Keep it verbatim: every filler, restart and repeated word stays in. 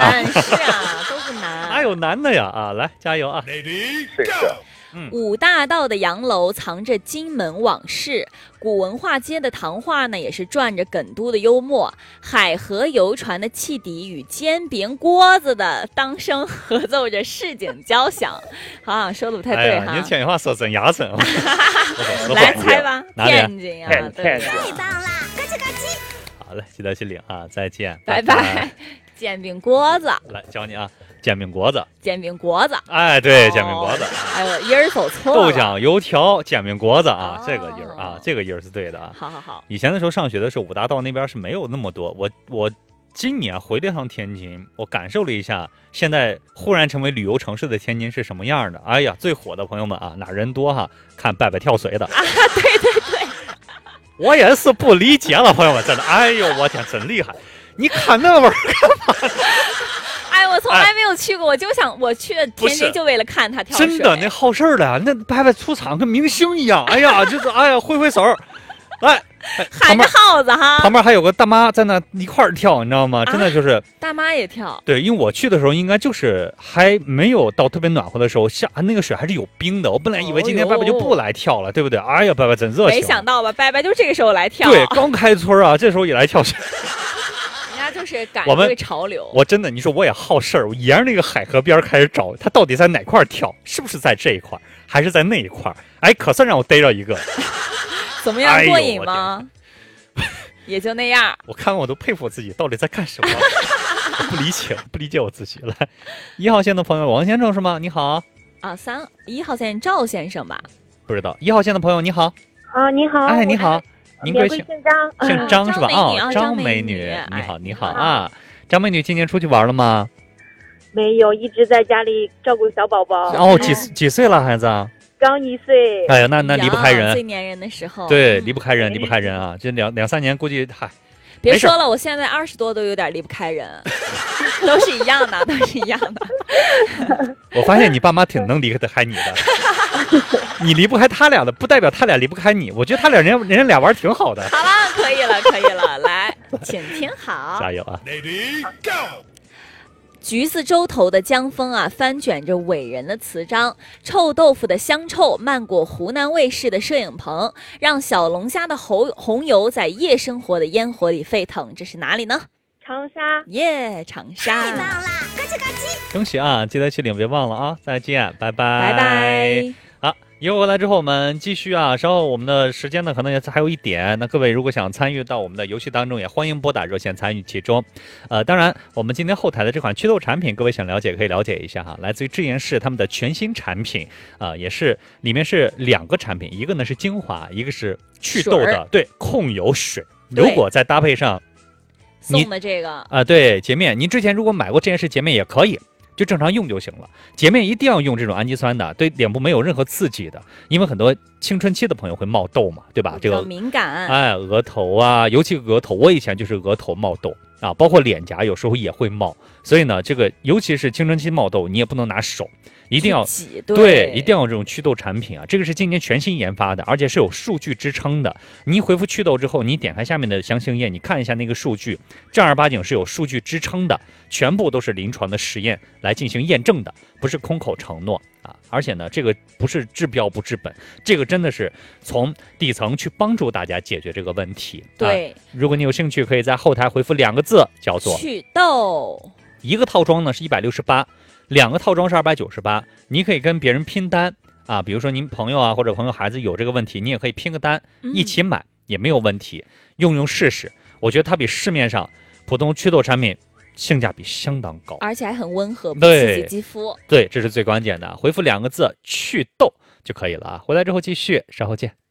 难是啊，都不难。 哪有难的呀？啊，来加油啊！ 五大道的洋楼藏着金门往事，古文化街的糖画呢也是转着梗都的幽默，海河游船的汽笛与煎饼锅子的当声合奏着市井交响。好像说的不太对哈， 哎、你天津话说真牙碜。 来猜吧， 天津啊，对， 太棒啦，咯吱咯吱。 好嘞，记得心领啊，再见， 拜拜。拜拜煎饼锅子， 来教你啊，煎饼果子， 煎饼果子， 哎，对，煎饼果子， 哎呦，音儿走错了， 豆浆油条煎饼果子啊， 哦、 这个音儿啊，这个音儿是对的啊。 好好好， 以前的时候上学的时候，五大道那边是没有那么多，我我今年回了趟天津，我感受了一下，现在忽然成为旅游城市的天津是什么样的。哎呀，最火的朋友们啊，哪人多哈？看拜拜跳水的啊，对对对， 我也是不理解了，朋友们，真的，哎呦，我天，真厉害。你看那玩意儿干嘛？ 哎，我从来没有去过，哎、我就想我去天津就为了看他跳水。 真的，那好事儿的，那拜拜出场跟明星一样。哎呀，就是哎呀，挥挥手，来喊着号子哈。 旁边还有个大妈在那一块儿跳，你知道吗？真的就是、啊、 大妈也跳。 对，因为我去的时候应该就是还没有到特别暖和的时候，下那个水还是有冰的。我本来以为今天拜拜就不来跳了，对不对？哎呀，拜拜真热情。 没想到吧，拜拜就这个时候来跳。 对，刚开春啊，这时候也来跳水。 就是赶这个潮流， 我真的，你说我也好事儿，我沿着那个海河边开始找，他到底在哪块跳？是不是在这一块，还是在那一块？哎，可算让我逮着一个。 怎么样，过瘾吗？哎、也就那样。 我看我都佩服我自己，到底在干什么？我不理解，不理解我自己。来，一号线的朋友，王先生是吗？你好。 啊，三一号线赵先生吧？ 不知道。一号线的朋友，你好。 啊，你好。 哎，你好。您贵姓？ 姓张， 姓张是吧？ 哦， 张美女，你好，你好啊，张美女，今年出去玩了吗？ 没有，一直在家里照顾小宝宝。 哦，几几岁了，孩子？ 刚一岁。 哎呀，那那离不开人， 最粘人的时候。 对，离不开人，离不开人啊！这两两三年，估计嗨。 别说了，我现在二十多都有点离不开人，都是一样的，都是一样的。 我发现你爸妈挺能离得开你的，你离不开他俩的，不代表他俩离不开你。我觉得他俩人人家俩玩挺好的。 好了，可以了，可以了，来，请听好， 加油啊 ！Lady Go。 橘子洲头的江风啊，翻卷着伟人的词章，臭豆腐的香臭漫过湖南卫视的摄影棚，让小龙虾的红红油在夜生活的烟火里沸腾。这是哪里呢？ 长沙。 耶， yeah, 长沙。 太棒啦，咯吱咯吱。 恭喜啊，记得去领，别忘了啊！再见，拜拜， 拜拜。 好，一会儿回来之后，我们继续啊。稍后我们的时间呢，可能也还有一点。那各位如果想参与到我们的游戏当中，也欢迎拨打热线参与其中。呃，当然，我们今天后台的这款祛痘产品，各位想了解可以了解一下哈。来自于智妍氏他们的全新产品啊、呃，也是里面是两个产品，一个呢是精华，一个是祛痘的，对，控油水。如果再搭配上送的这个啊、呃，对，洁面，您之前如果买过智妍氏洁面也可以。就正常用就行了。洁面一定要用这种氨基酸的，对脸部没有任何刺激的，因为很多青春期的朋友会冒痘嘛，对吧？这个敏感， 哎，额头啊，尤其额头，我以前就是额头冒痘啊，包括脸颊有时候也会冒，所以呢，这个尤其是青春期冒痘，你也不能拿手。一定要对, 对，一定要有这种祛痘产品啊！这个是今年全新研发的，而且是有数据支撑的。你一回复祛痘之后，你点开下面的详情页，你看一下那个数据，正儿八经是有数据支撑的，全部都是临床的实验来进行验证的，不是空口承诺啊！而且呢，这个不是治标不治本，这个真的是从底层去帮助大家解决这个问题。 对， 啊、如果你有兴趣，可以在后台回复两个字，叫做祛痘。 一个套装呢是一百六十八。两个套装是二百九十八，你可以跟别人拼单啊，比如说您朋友啊或者朋友孩子有这个问题，你也可以拼个单， 嗯、 一起买也没有问题，用用试试。我觉得它比市面上普通祛痘产品性价比相当高， 而且还很温和，不刺激肌肤。 对，这是最关键的。回复两个字“祛痘”就可以了啊。回来之后继续，稍后见。